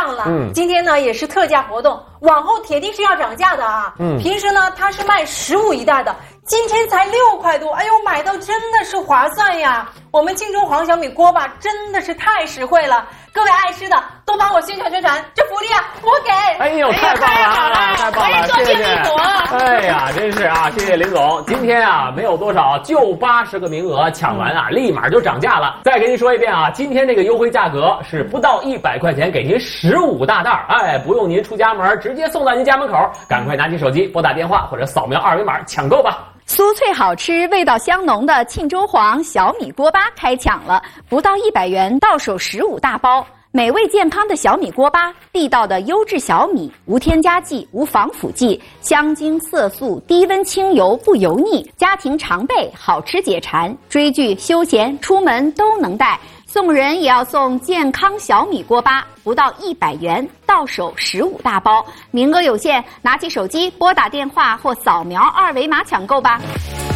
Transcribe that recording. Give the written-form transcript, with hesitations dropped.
上了。今天呢也是特价活动，往后铁定是要涨价的啊。平时呢它是卖15一袋的，今天才6块多，哎呦，买到真的是划算呀！我们庆中黄小米锅巴真的是太实惠了，各位爱吃的都帮我宣传宣传，这福利啊我给！ 哎呦，太棒了，太棒了，谢谢！哎呀，真是啊，谢谢林总。今天啊没有多少，就80个名额，抢完啊立马就涨价了。再给您说一遍啊，今天这个优惠价格是不到100块钱给您15大袋，哎，不用您出家门，直接送到您家门口。赶快拿起手机拨打电话或者扫描2维码抢购吧。 酥脆好吃、味道香浓的庆中黄小米锅巴开抢了，不到100元到手15大包。美味健康的小米锅巴，地道的优质小米，无添加剂、无防腐剂，香精色素，低温清油，不油腻，家庭常备，好吃解馋，追剧、休闲、出门都能带。送人也要送健康小米锅巴，不到100元，到手15大包，名额有限，拿起手机拨打电话或扫描2维码抢购吧。